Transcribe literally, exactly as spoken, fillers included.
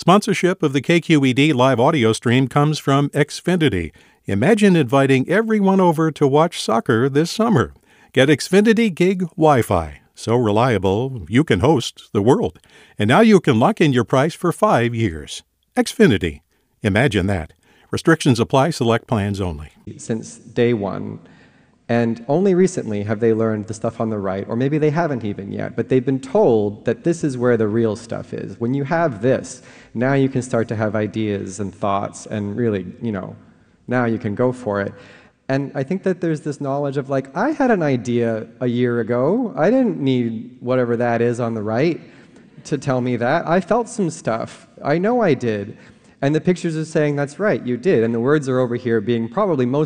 Sponsorship of the K Q E D live audio stream comes from Xfinity. Imagine inviting everyone over to watch soccer this summer. Get Xfinity Gig Wi-Fi. So reliable, you can host the world. And now you can lock in your price for five years. Xfinity. Imagine that. Restrictions apply. Select plans only. Since day one. And only recently have they learned the stuff on the right, or maybe they haven't even yet, but they've been told that this is where the real stuff is. When you have this, now you can start to have ideas and thoughts, and really, you know, now you can go for it. And I think that there's this knowledge of like, I had an idea a year ago. I didn't need whatever that is on the right to tell me that. I felt some stuff. I know I did. And the pictures are saying, that's right, you did. And the words are over here being probably most